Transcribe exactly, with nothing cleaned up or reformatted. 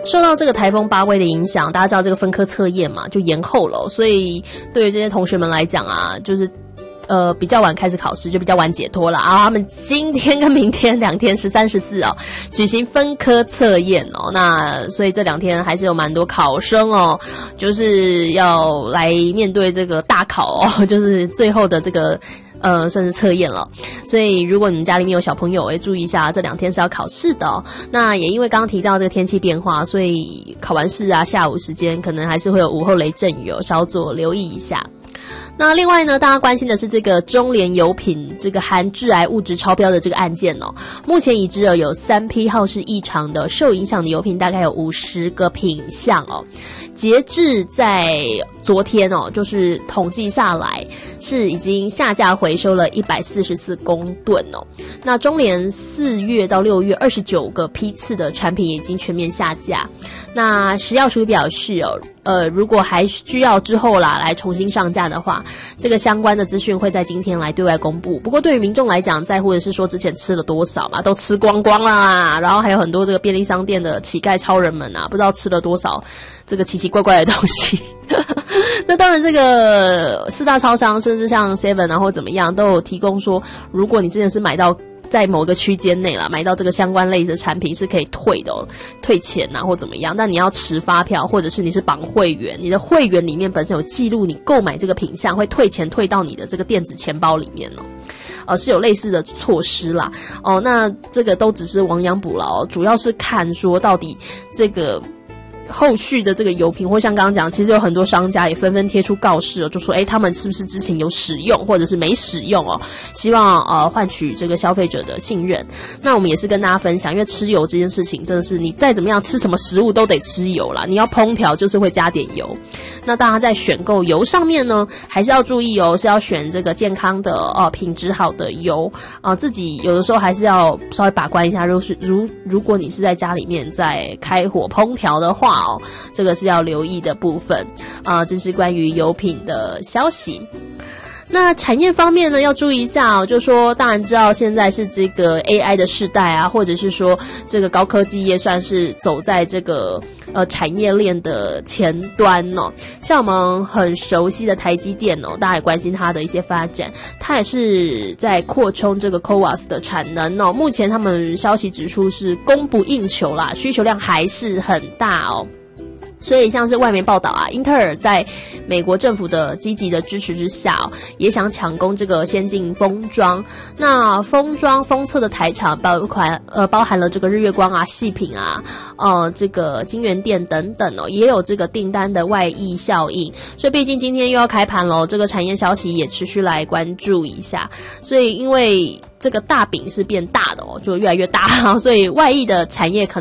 受到这个台风巴威的影响，大家知道这个分科测验嘛，就延后了，所以对于这些同学们来讲啊，就是呃比较晚开始考试，就比较晚解脱了啊。他们今天跟明天两天十三、十四哦，举行分科测验哦。那所以这两天还是有蛮多考生哦，就是要来面对这个大考哦，就是最后的这个。呃，算是测验了，所以如果你们家里面有小朋友，也注意一下，这两天是要考试的哦。那也因为刚刚提到这个天气变化，所以考完试啊，下午时间可能还是会有午后雷阵雨哦，稍作留意一下。那另外呢，大家关心的是这个中联油品这个含致癌物质超标的这个案件哦。目前已知有三批号是异常的，受影响的油品大概有五十个品项哦。截至在昨天哦，就是统计下来是已经下架回收了一百四十四公吨哦。那中联四月到六月二十九个批次的产品已经全面下架。那食药署表示哦，呃，如果还需要之后啦来重新上架的话，这个相关的资讯会在今天来对外公布。不过对于民众来讲，在乎的是说之前吃了多少嘛，都吃光光啦，然后还有很多这个便利商店的乞丐超人们啊，不知道吃了多少这个奇奇怪怪的东西。那当然这个四大超商甚至像 seven 啊或怎么样都有提供说，如果你真的是买到在某个区间内啦，买到这个相关类的产品是可以退的哦，退钱啊或怎么样，但你要持发票，或者是你是绑会员，你的会员里面本身有记录你购买这个品项，会退钱退到你的这个电子钱包里面哦。呃，是有类似的措施啦。哦，那这个都只是亡羊补牢，主要是看说到底这个后续的这个油品，或像刚刚讲，其实有很多商家也纷纷贴出告示哦，就说，诶，他们是不是之前有使用，或者是没使用哦？希望呃换取这个消费者的信任。那我们也是跟大家分享，因为吃油这件事情真的是你再怎么样吃什么食物都得吃油啦，你要烹调就是会加点油。那大家在选购油上面呢，还是要注意哦，是要选这个健康的呃品质好的油啊、呃，自己有的时候还是要稍微把关一下。如是如如果你是在家里面在开火烹调的话哦，这个是要留意的部分啊、呃，这是关于油品的消息。那产业方面呢，要注意一下哦，就说当然知道现在是这个 A I 的世代啊，或者是说这个高科技业算是走在这个呃产业链的前端哦。像我们很熟悉的台积电哦，大家也关心它的一些发展，它也是在扩充这个 C O A S 的产能哦。目前他们消息指出是供不应求啦，需求量还是很大哦。所以像是外媒报道啊，英特尔在美国政府的积极的支持之下、哦、也想抢攻这个先进封装。那封装封测的台厂包含呃包含了这个日月光啊、细品啊、呃这个金源店等等哦，也有这个订单的外溢效应。所以毕竟今天又要开盘咯，这个产业消息也持续来关注一下。所以因为这个大饼是变大的哦，就越来越大，所以外溢的产业可能